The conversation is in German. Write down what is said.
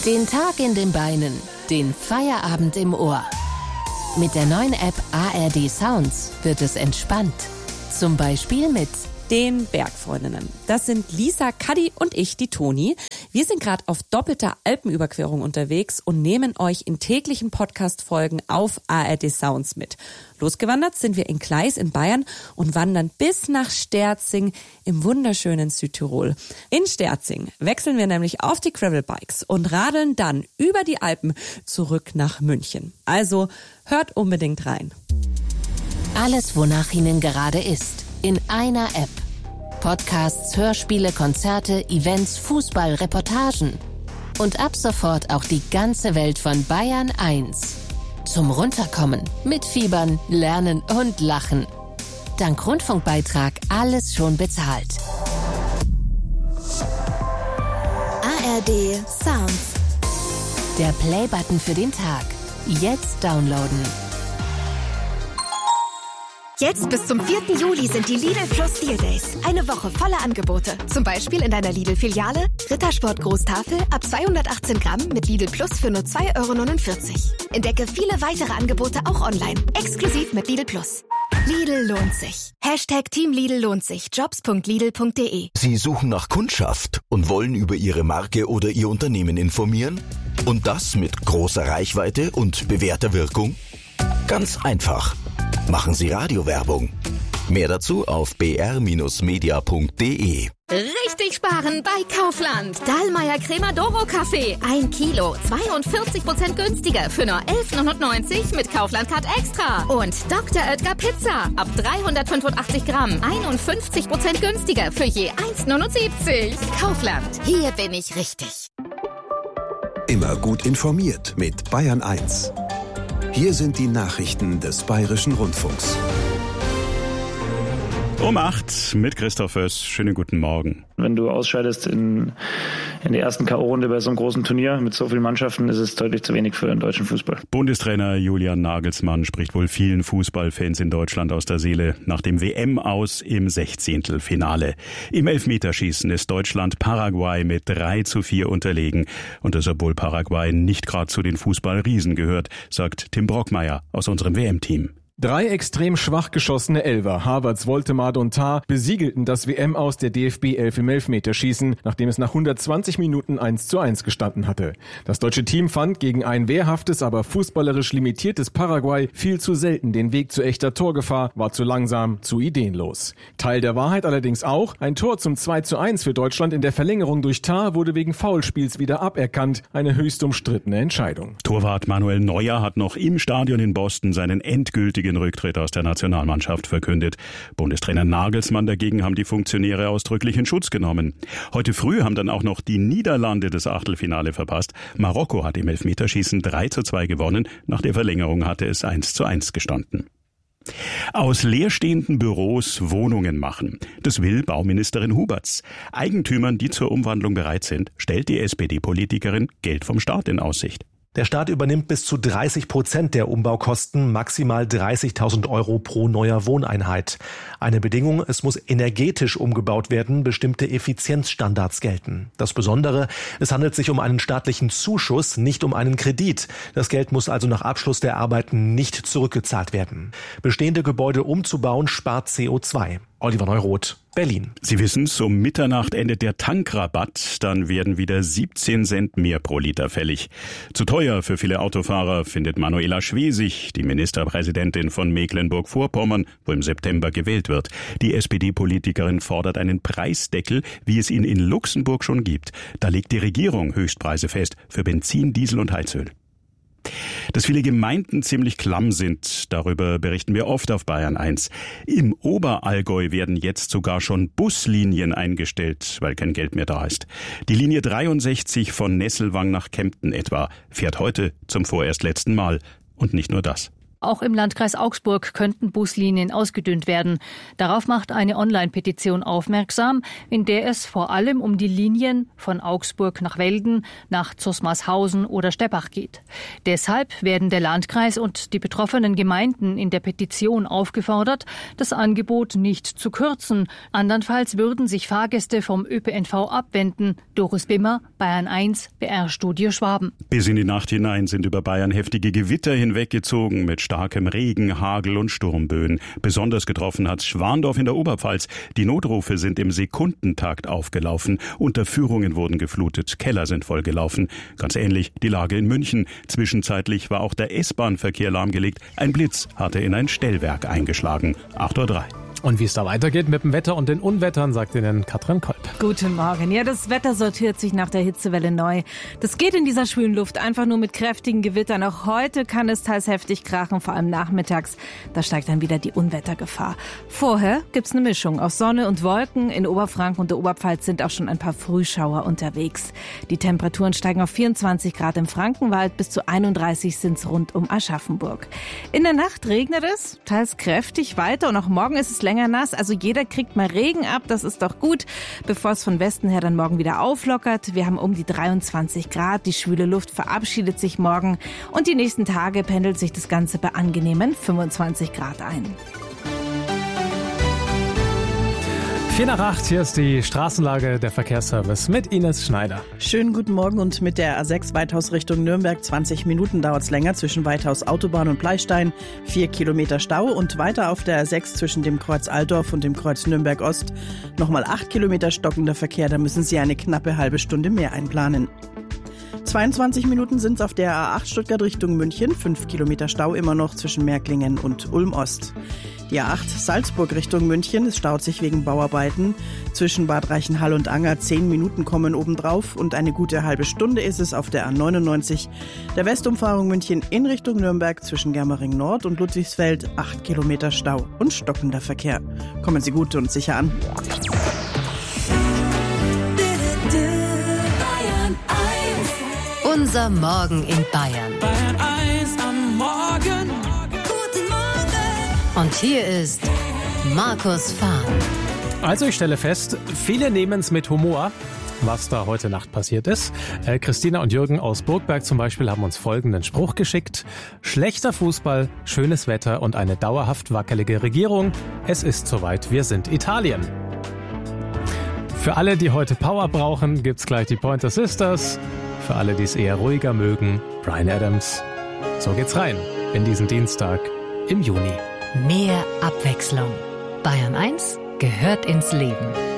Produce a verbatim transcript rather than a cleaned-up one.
Den Tag in den Beinen, den Feierabend im Ohr. Mit der neuen App A R D Sounds wird es entspannt. Zum Beispiel mit den Bergfreundinnen. Das sind Lisa, Kadi und ich, die Toni. Wir sind gerade auf doppelter Alpenüberquerung unterwegs und nehmen euch in täglichen Podcast-Folgen auf A R D Sounds mit. Losgewandert sind wir in Gleis in Bayern und wandern bis nach Sterzing im wunderschönen Südtirol. In Sterzing wechseln wir nämlich auf die Gravelbikes und radeln dann über die Alpen zurück nach München. Also hört unbedingt rein. Alles, wonach Ihnen gerade ist, in einer App. Podcasts, Hörspiele, Konzerte, Events, Fußball, Reportagen. Und ab sofort auch die ganze Welt von Bayern eins. Zum Runterkommen, mitfiebern, lernen und lachen. Dank Rundfunkbeitrag alles schon bezahlt. A R D Sounds. Der Play-Button für den Tag. Jetzt downloaden. Jetzt bis zum vierten Juli sind die Lidl Plus Deal Days. Eine Woche voller Angebote. Zum Beispiel in deiner Lidl-Filiale Rittersport Großtafel ab zweihundertachtzehn Gramm mit Lidl Plus für nur zwei Euro neunundvierzig. Entdecke viele weitere Angebote auch online. Exklusiv mit Lidl Plus. Lidl lohnt sich. Hashtag Team Lidl lohnt sich. Jobs punkt lidl punkt de. Sie suchen nach Kundschaft und wollen über Ihre Marke oder Ihr Unternehmen informieren? Und das mit großer Reichweite und bewährter Wirkung? Ganz einfach. Machen Sie Radiowerbung. Mehr dazu auf b r Bindestrich media punkt de. Richtig sparen bei Kaufland. Dahlmeier Cremodoro Kaffee. Ein Kilo. zweiundvierzig Prozent günstiger für nur elf neunundneunzig mit Kaufland Card Extra. Und Doktor Oetker Pizza. Ab dreihundertfünfundachtzig Gramm. einundfünfzig Prozent günstiger für je eins neunundsiebzig. Kaufland. Hier bin ich richtig. Immer gut informiert mit Bayern eins. Hier sind die Nachrichten des Bayerischen Rundfunks. Um acht mit Christoph Oess. Schönen guten Morgen. Wenn du ausscheidest in, in der ersten K O-Runde bei so einem großen Turnier mit so vielen Mannschaften, ist es deutlich zu wenig für den deutschen Fußball. Bundestrainer Julian Nagelsmann spricht wohl vielen Fußballfans in Deutschland aus der Seele nach dem W M-Aus im Sechzehntelfinale. Im Elfmeterschießen ist Deutschland Paraguay mit drei zu vier unterlegen. Und das, obwohl Paraguay nicht gerade zu den Fußballriesen gehört, sagt Tim Brockmeier aus unserem W M-Team. Drei extrem schwach geschossene Elfer, Havertz, Woltemade und Tah, besiegelten das W M aus der D F B elf im Elfmeterschießen, nachdem es nach hundertzwanzig Minuten eins zu eins gestanden hatte. Das deutsche Team fand gegen ein wehrhaftes, aber fußballerisch limitiertes Paraguay viel zu selten den Weg zu echter Torgefahr, war zu langsam, zu ideenlos. Teil der Wahrheit allerdings auch, ein Tor zum zwei zu eins für Deutschland in der Verlängerung durch Tah wurde wegen Foulspiels wieder aberkannt, eine höchst umstrittene Entscheidung. Torwart Manuel Neuer hat noch im Stadion in Boston seinen endgültigen Rücktritt aus der Nationalmannschaft verkündet. Bundestrainer Nagelsmann dagegen haben die Funktionäre ausdrücklich in Schutz genommen. Heute früh haben dann auch noch die Niederlande das Achtelfinale verpasst. Marokko hat im Elfmeterschießen drei zu zwei gewonnen. Nach der Verlängerung hatte es eins zu eins gestanden. Aus leerstehenden Büros Wohnungen machen. Das will Bauministerin Huberts. Eigentümern, die zur Umwandlung bereit sind, stellt die S P D-Politikerin Geld vom Staat in Aussicht. Der Staat übernimmt bis zu dreißig Prozent der Umbaukosten, maximal dreißigtausend Euro pro neuer Wohneinheit. Eine Bedingung, es muss energetisch umgebaut werden, bestimmte Effizienzstandards gelten. Das Besondere, es handelt sich um einen staatlichen Zuschuss, nicht um einen Kredit. Das Geld muss also nach Abschluss der Arbeiten nicht zurückgezahlt werden. Bestehende Gebäude umzubauen spart C O zwei. Oliver Neuroth, Berlin. Sie wissen's, um Mitternacht endet der Tankrabatt, dann werden wieder siebzehn Cent mehr pro Liter fällig. Zu teuer für viele Autofahrer findet Manuela Schwesig, die Ministerpräsidentin von Mecklenburg-Vorpommern, wo im September gewählt wird. Die S P D-Politikerin fordert einen Preisdeckel, wie es ihn in Luxemburg schon gibt. Da legt die Regierung Höchstpreise fest für Benzin, Diesel und Heizöl. Dass viele Gemeinden ziemlich klamm sind, darüber berichten wir oft auf Bayern eins. Im Oberallgäu werden jetzt sogar schon Buslinien eingestellt, weil kein Geld mehr da ist. Die Linie dreiundsechzig von Nesselwang nach Kempten etwa fährt heute zum vorerst letzten Mal. Und nicht nur das. Auch im Landkreis Augsburg könnten Buslinien ausgedünnt werden. Darauf macht eine Online-Petition aufmerksam, in der es vor allem um die Linien von Augsburg nach Velden, nach Zusmarshausen oder Steppach geht. Deshalb werden der Landkreis und die betroffenen Gemeinden in der Petition aufgefordert, das Angebot nicht zu kürzen. Andernfalls würden sich Fahrgäste vom Ö P N V abwenden. Doris Bimmer, Bayern eins, B R-Studio Schwaben. Bis in die Nacht hinein sind über Bayern heftige Gewitter hinweggezogen mit starkem Regen, Hagel und Sturmböen. Besonders getroffen hat's Schwandorf in der Oberpfalz. Die Notrufe sind im Sekundentakt aufgelaufen. Unterführungen wurden geflutet, Keller sind vollgelaufen. Ganz ähnlich die Lage in München. Zwischenzeitlich war auch der S-Bahn-Verkehr lahmgelegt. Ein Blitz hatte in ein Stellwerk eingeschlagen. acht Uhr drei. Und wie es da weitergeht mit dem Wetter und den Unwettern, sagt Ihnen Katrin Kolb. Guten Morgen. Ja, das Wetter sortiert sich nach der Hitzewelle neu. Das geht in dieser schwülen Luft einfach nur mit kräftigen Gewittern. Auch heute kann es teils heftig krachen, vor allem nachmittags. Da steigt dann wieder die Unwettergefahr. Vorher gibt's eine Mischung aus Sonne und Wolken. In Oberfranken und der Oberpfalz sind auch schon ein paar Frühschauer unterwegs. Die Temperaturen steigen auf vierundzwanzig Grad im Frankenwald, bis zu einunddreißig sind's rund um Aschaffenburg. In der Nacht regnet es, teils kräftig weiter und auch morgen ist es länger nass, also jeder kriegt mal Regen ab, das ist doch gut, bevor es von Westen her dann morgen wieder auflockert. Wir haben um die dreiundzwanzig Grad, die schwüle Luft verabschiedet sich morgen und die nächsten Tage pendelt sich das Ganze bei angenehmen fünfundzwanzig Grad ein. vier nach acht, hier ist die Straßenlage, der Verkehrsservice mit Ines Schneider. Schönen guten Morgen und mit der A sechs Weithaus Richtung Nürnberg zwanzig Minuten dauert es länger zwischen Weithaus Autobahn und Pleistein. vier Kilometer Stau und weiter auf der A sechs zwischen dem Kreuz Altdorf und dem Kreuz Nürnberg Ost nochmal acht Kilometer stockender Verkehr, da müssen Sie eine knappe halbe Stunde mehr einplanen. zweiundzwanzig Minuten sind es auf der A acht Stuttgart Richtung München, fünf Kilometer Stau immer noch zwischen Märklingen und Ulm Ost. Die A acht Salzburg Richtung München, es staut sich wegen Bauarbeiten. Zwischen Bad Reichenhall und Anger zehn Minuten kommen obendrauf und eine gute halbe Stunde ist es auf der A neunundneunzig. Der Westumfahrung München in Richtung Nürnberg zwischen Germering Nord und Ludwigsfeld acht Kilometer Stau und stockender Verkehr. Kommen Sie gut und sicher an. Unser Morgen in Bayern. Bayern eins am Morgen. Guten Morgen. Und hier ist Markus Fahn. Also ich stelle fest, viele nehmen es mit Humor, was da heute Nacht passiert ist. Äh, Christina und Jürgen aus Burgberg zum Beispiel haben uns folgenden Spruch geschickt. Schlechter Fußball, schönes Wetter und eine dauerhaft wackelige Regierung. Es ist soweit, wir sind Italien. Für alle, die heute Power brauchen, gibt's gleich die Pointer Sisters. Für alle, die es eher ruhiger mögen, Bryan Adams. So geht's rein in diesen Dienstag im Juni. Mehr Abwechslung. Bayern eins gehört ins Leben.